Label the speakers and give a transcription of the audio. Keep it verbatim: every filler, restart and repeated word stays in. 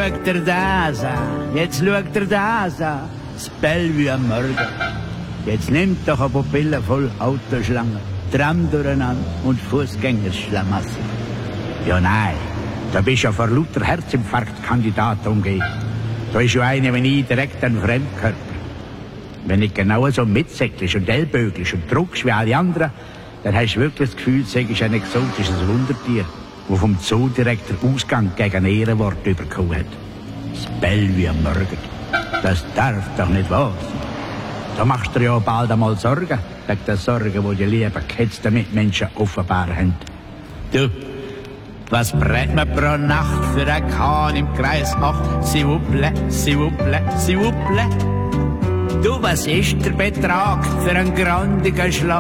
Speaker 1: schaut er das an. Jetzt schaut er das an. Das Bellevue am Morgen. Jetzt nimmt doch eine Pupille voll Autoschlangen, Tram durcheinander und Fußgängerschlamassel. Ja, nein. Da bist du ja vor lauter Herzinfarktkandidat umgehen. Da ist ja einer wie ich direkt ein Fremdkörper. Wenn ich genau so mitsäcklisch und ellböglisch und druckst wie alle anderen, dann hast du wirklich das Gefühl, du ist ein exotisches Wundertier, das vom Zoo direkt der Ausgang gegen ein Ehrenwort bekommen hat. Das Bellevue am Morgen. Das darf doch nicht wahr sein. Da machst du dir ja bald einmal Sorgen, wegen der Sorgen, die die lieben gehetzten Mitmenschen offenbar haben. Du, was brät man pro Nacht für einen Kahn im Kreis acht? S'il vous plaît, s'il vous plaît, s'il vous plaît. Du, was ist der Betrag für einen grandigen Schlag?